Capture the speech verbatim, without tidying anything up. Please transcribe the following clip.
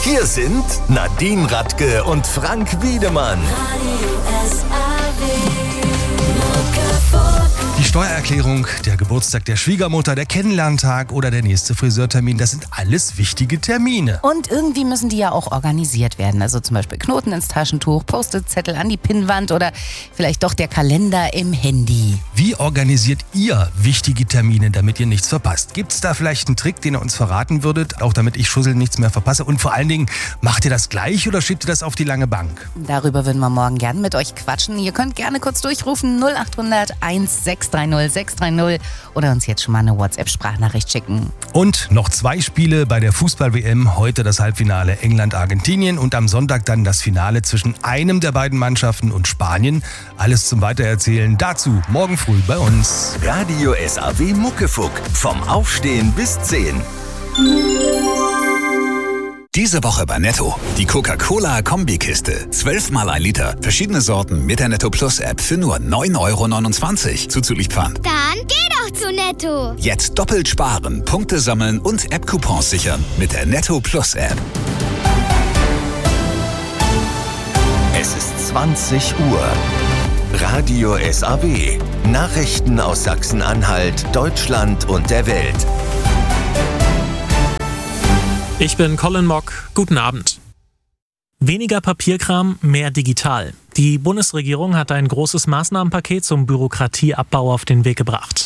Hier sind Nadine Radke und Frank Wiedemann. Die Steuererklärung, der Geburtstag der Schwiegermutter, der Kennenlerntag oder der nächste Friseurtermin, das sind alles wichtige Termine. Und irgendwie müssen die ja auch organisiert werden. Also zum Beispiel Knoten ins Taschentuch, Post-it-Zettel an die Pinnwand oder vielleicht doch der Kalender im Handy. Wie organisiert ihr wichtige Termine, damit ihr nichts verpasst? Gibt es da vielleicht einen Trick, den ihr uns verraten würdet, auch damit ich Schussel nichts mehr verpasse? Und vor allen Dingen, macht ihr das gleich oder schiebt ihr das auf die lange Bank? Darüber würden wir morgen gerne mit euch quatschen. Ihr könnt gerne kurz durchrufen null acht hundert eins sechs drei null sechs drei null oder uns jetzt schon mal eine WhatsApp-Sprachnachricht schicken. Und noch zwei Spiele bei der Fußball-W M. Heute das Halbfinale England-Argentinien und am Sonntag dann das Finale zwischen einem der beiden Mannschaften und Spanien. Alles zum Weitererzählen dazu morgen früh bei uns. Radio S A W Muckefuck. Vom Aufstehen bis zehn. Diese Woche bei Netto. Die Coca-Cola-Kombikiste. zwölf mal ein Liter. Verschiedene Sorten mit der Netto Plus App für nur neun Euro neunundzwanzig. Zuzüglich Pfand. Dann geh doch zu Netto. Jetzt doppelt sparen, Punkte sammeln und App-Coupons sichern mit der Netto Plus App. Es ist zwanzig Uhr. Radio S A W. Nachrichten aus Sachsen-Anhalt, Deutschland und der Welt. Ich bin Colin Mock. Guten Abend. Weniger Papierkram, mehr digital. Die Bundesregierung hat ein großes Maßnahmenpaket zum Bürokratieabbau auf den Weg gebracht.